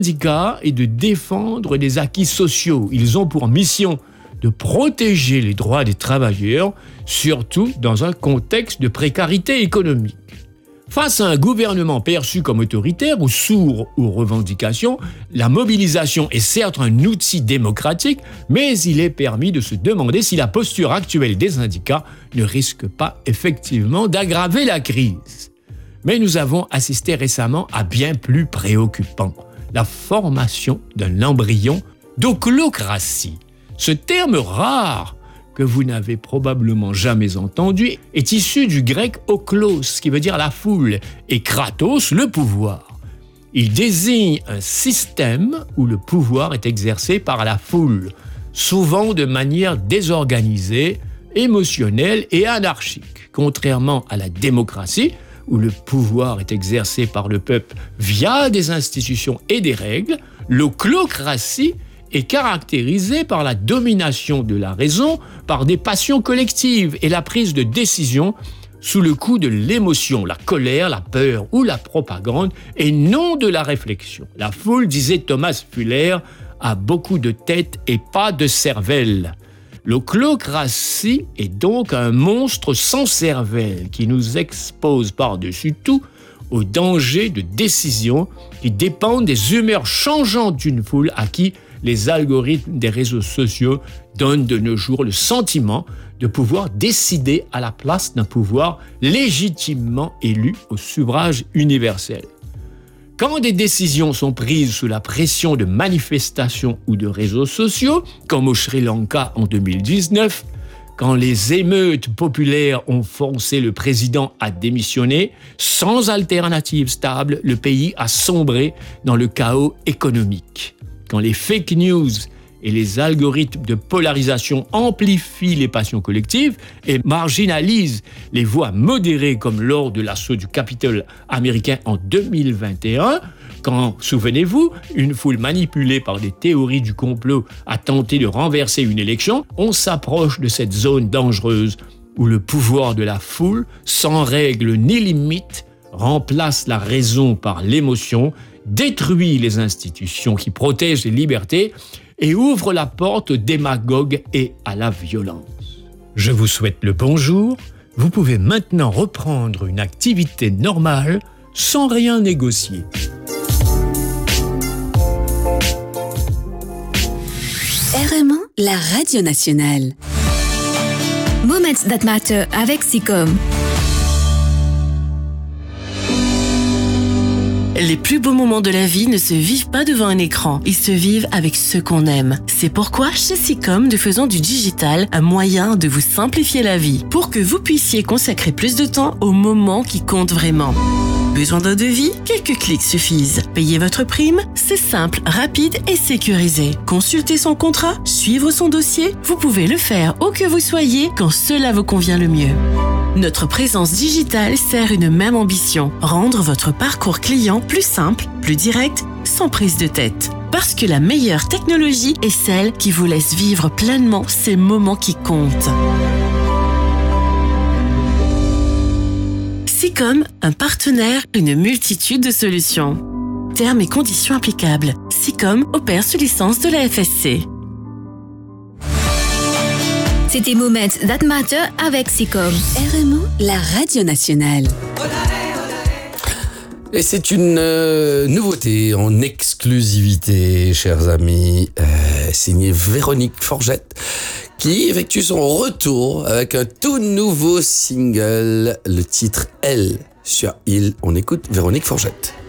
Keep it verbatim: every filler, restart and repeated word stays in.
syndicats est de défendre les acquis sociaux. Ils ont pour mission de protéger les droits des travailleurs, surtout dans un contexte de précarité économique. Face à un gouvernement perçu comme autoritaire ou sourd aux revendications, la mobilisation est certes un outil démocratique, mais il est permis de se demander si la posture actuelle des syndicats ne risque pas effectivement d'aggraver la crise. Mais nous avons assisté récemment à bien plus préoccupant, la formation d'un embryon d'ochlocratie. Ce terme rare, que vous n'avez probablement jamais entendu, est issu du grec ochlos, qui veut dire la foule, et kratos, le pouvoir. Il désigne un système où le pouvoir est exercé par la foule, souvent de manière désorganisée, émotionnelle et anarchique. Contrairement à la démocratie, où le pouvoir est exercé par le peuple via des institutions et des règles, l'ochlocratie est caractérisée par la domination de la raison, par des passions collectives et la prise de décision sous le coup de l'émotion, la colère, la peur ou la propagande, et non de la réflexion. La foule, disait Thomas Fuller, a beaucoup de tête et pas de cervelle. L'ochlocratie est donc un monstre sans cervelle qui nous expose par-dessus tout aux dangers de décisions qui dépendent des humeurs changeantes d'une foule à qui les algorithmes des réseaux sociaux donnent de nos jours le sentiment de pouvoir décider à la place d'un pouvoir légitimement élu au suffrage universel. Quand des décisions sont prises sous la pression de manifestations ou de réseaux sociaux, comme au Sri Lanka en deux mille dix-neuf, quand les émeutes populaires ont forcé le président à démissionner, sans alternative stable, le pays a sombré dans le chaos économique. Quand les fake news et les algorithmes de polarisation amplifient les passions collectives et marginalisent les voix modérées comme lors de l'assaut du Capitole américain en deux mille vingt et un, quand, souvenez-vous, une foule manipulée par des théories du complot a tenté de renverser une élection, on s'approche de cette zone dangereuse où le pouvoir de la foule, sans règles ni limites, remplace la raison par l'émotion, détruit les institutions qui protègent les libertés et ouvre la porte aux démagogues et à la violence. Je vous souhaite le bonjour. Vous pouvez maintenant reprendre une activité normale sans rien négocier. R M un, la radio nationale. Moments That Matter avec SICOM. Les plus beaux moments de la vie ne se vivent pas devant un écran, ils se vivent avec ceux qu'on aime. C'est pourquoi chez SICOM, nous faisons du digital un moyen de vous simplifier la vie pour que vous puissiez consacrer plus de temps aux moments qui comptent vraiment. Besoin d'un devis? Quelques clics suffisent. Payer votre prime? C'est simple, rapide et sécurisé. Consulter son contrat? Suivre son dossier? Vous pouvez le faire où que vous soyez quand cela vous convient le mieux. Notre présence digitale sert une même ambition, rendre votre parcours client plus simple, plus direct, sans prise de tête. Parce que la meilleure technologie est celle qui vous laisse vivre pleinement ces moments qui comptent. SICOM, un partenaire, une multitude de solutions. Termes et conditions applicables. SICOM opère sous licence de la F S C. C'était Moments That Matter avec SICOM. R M un, la radio nationale. Et c'est une euh, nouveauté en exclusivité, chers amis, euh, signée Véronique Forget, qui effectue son retour avec un tout nouveau single, le titre Elle sur Il. On écoute Véronique Forget.